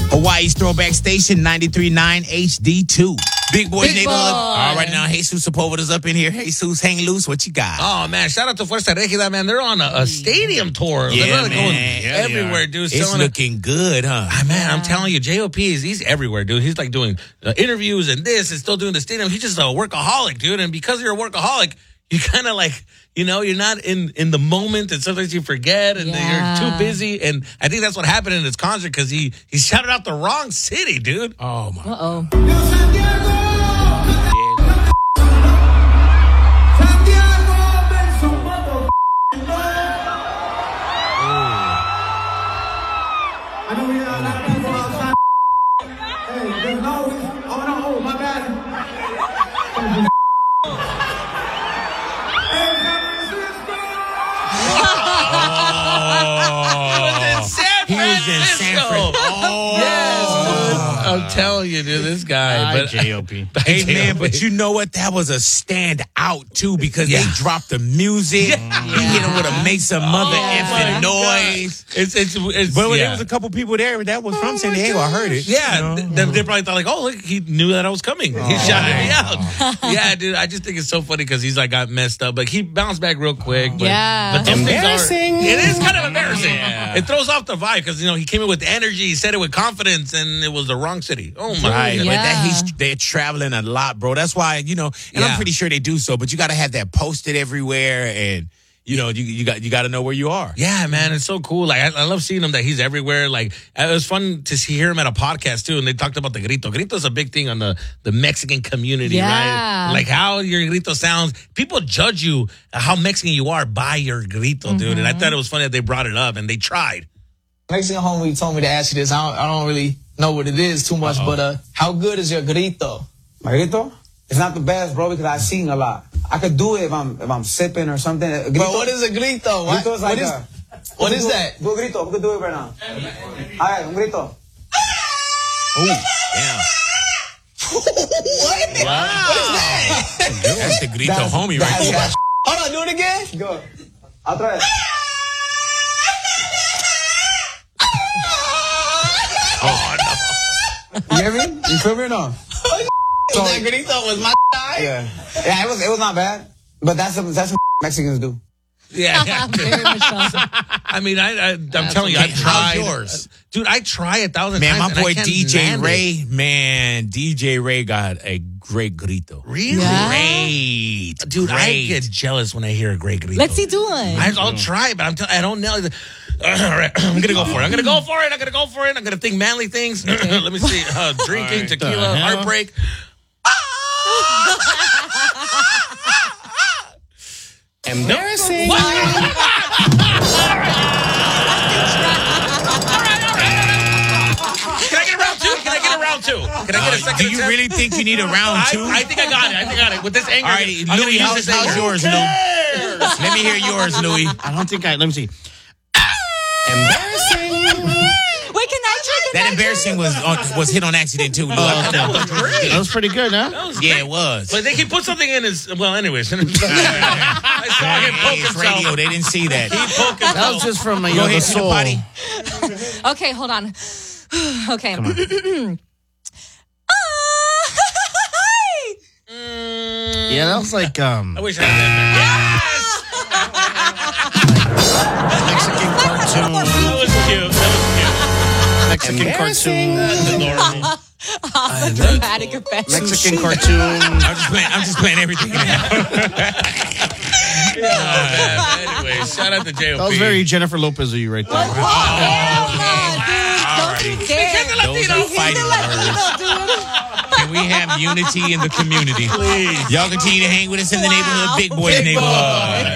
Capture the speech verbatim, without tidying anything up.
Hawaii's throwback station, ninety-three point nine H D two. Big Boy's Big Neighborhood. Boy. All right, now, Jesus Sepulveda's up in here. Jesus, hang loose. What you got? Oh, man. Shout out to Fuerza Regida, man. They're on a, a stadium tour. Yeah, They're really man. going Yeah, everywhere, dude. It's Selling looking it. good, huh? Ah, man, I'm telling you, J O P, is he's everywhere, dude. He's like doing uh, interviews and this and still doing the stadium. He's just a workaholic, dude. And because you're a workaholic, you kind of like, you know, you're not in, in the moment, and sometimes you forget, and Yeah. you're too busy. And I think that's what happened in this concert because he, he shouted out the wrong city, dude. Oh, my. Uh-oh. I know we got a lot of people outside. Hey, there's no, oh no, oh, my bad. Hey, San Francisco! He was in San He was in San Francisco. Francisco. Oh. Yes, dude. I'm telling you, dude, this guy. Hi, but J O P. Hey, man, but you know what? That was a stand out, too, because Yeah. they dropped the music. He hit him with a make some mother Oh, effing my noise. It's, it's, it's, But yeah. there was a couple people there that was from San Diego. I heard it. Yeah, You know? th- they, they probably thought like, oh, look, he knew that I was coming. He shouted me out. Yeah, dude, I just think it's so funny because he's like got messed up, but he bounced back real quick. But, Yeah. but those things are- Embarrassing. It is kind of embarrassing. Yeah. It throws off the vibe because you know he came in with energy, he said it with confidence, and it was the wrong city. Oh my Right, God. but that Yeah. he's they're traveling a lot, bro. That's why you know, and Yeah. I'm pretty sure they do so. But you got to have that posted everywhere, and you know, you you got you got to know where you are. Yeah, man, it's so cool. Like I, I love seeing him that he's everywhere. Like it was fun to see, hear him at a podcast too, and they talked about the grito. Grito is a big thing on the, the Mexican community, Yeah. right? Like how your grito sounds. People judge you how Mexican you are by your grito, dude. And I thought it was funny that they brought it up and they tried. Mexican homie told me to ask you this. I don't, I don't really know what it is too much, but uh, how good is your grito? My grito? It's not the best, bro, because I sing a lot. I could do it if I'm if I'm sipping or something. Grito, But what is a grito? What, grito is like what is, a, what is do, that? Do a grito. We could do it right now. All right, un grito. Oh, damn. What? Wow. What is that? That's the grito That's- homie right that's- there. that's- Hold on, do it again. Go. Otra vez. You hear me? You feel me or no? So that grito was my eye? Yeah. Yeah, it was it was not bad. But that's some that's some Mexicans do. Yeah, yeah. Very much so. I mean, I, I, I'm telling you, I've okay. tried. How's yours? Dude, I try a thousand Man, times. my and I boy can't D J land it. Ray, man, D J Ray got a great grito. Really? Yeah. Great, Dude, I great. get jealous when I hear a great grito. Let's see, do one. I, I'll try, but I'm tell- I don't know. All right, I'm gonna go for it. I'm gonna go for it. I'm gonna go for it. I'm gonna think manly things. Let me see. Uh, drinking, right. tequila, The hell? heartbreak. Embarrassing. What? Can I get a round two? Can I get a round two? Can I get a Uh, second do you attempt? really think you need a round I, two? I think I got it. I think I got it. With this anger, All right, I'm gonna Louis, use how's, this how's anger. yours, Lou? Let me hear yours, Louis. I don't think I. Let me see. Embarrassing. Wait, can I try? Can That I embarrassing was on, was hit on accident too, Lou. Oh, okay. That was great. That was pretty good, huh? That was Yeah, great. it was. But they can put something in his. Well, anyways. I saw him poke Hey, it's himself. radio. They didn't see that. He poked himself. That was just from uh, you Go know, the ahead to the soul. potty. try? Okay, hold on. Okay. Mm, Yeah, that was like um I wish I had that. Mexican cartoon. That was cute. That Mexican cartoon. was cute. That's adorable. Awesome, dramatic effect. Mexican cartoon. I'm just playing. I'm just playing everything. Oh, man. Anyway, shout out to J O P. That was very Jennifer Lopez of you right there. Hell no, dude. Don't you dare. Those are fighting words. Can we have unity in the community? Please. Y'all continue to hang with us in the neighborhood, Big Boys Big neighborhood.